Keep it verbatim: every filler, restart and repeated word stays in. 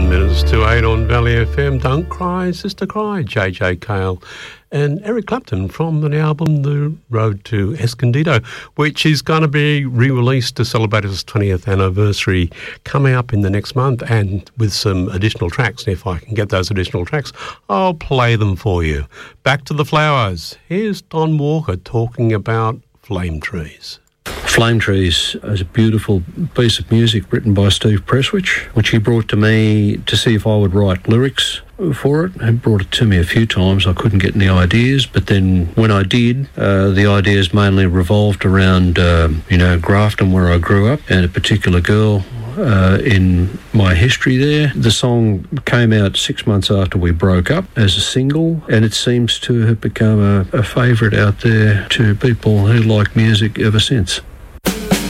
eleven minutes to eight on Valley F M. Don't Cry, Sister Cry, J J Cale and Eric Clapton from the album The Road to Escondido, which is going to be re-released to celebrate its twentieth anniversary coming up in the next month, and with some additional tracks. And if I can get those additional tracks, I'll play them for you. Back to the Flowers. Here's Don Walker talking about Flame Trees. Flame Trees is a beautiful piece of music written by Steve Presswich, which he brought to me to see if I would write lyrics for it. He brought it to me a few times. I couldn't get any ideas, but then when I did, uh, the ideas mainly revolved around, uh, you know, Grafton, where I grew up, and a particular girl Uh, in my history there. The song came out six months after we broke up as a single, and it seems to have become a, a favourite out there to people who like music ever since.